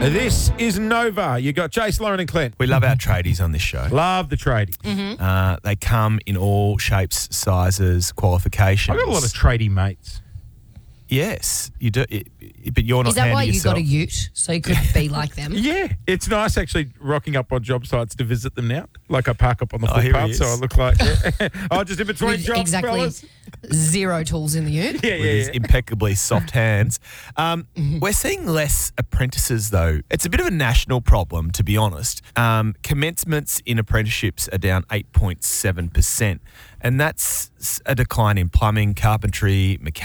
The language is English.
This is Nova. You got Chase, Lauren and Clint. We love our tradies on this show. Love the tradie. They come in all shapes, sizes, qualifications. I've got a lot of tradie mates. Yes, you do. But you're not. Is that handy why you yourself. got a ute? So you could be like them? Yeah, it's nice actually rocking up on job sites to visit them now. Like I park up on the Oh, here he footpath, so I is. look like oh, just in between With jobs, exactly fellas. zero tools in the ute. Yeah, with his impeccably soft hands. We're seeing less apprentices, though. It's a bit of a national problem, to be honest. Commencements in apprenticeships are down 8.7%, and that's a decline in plumbing, carpentry, mechanics.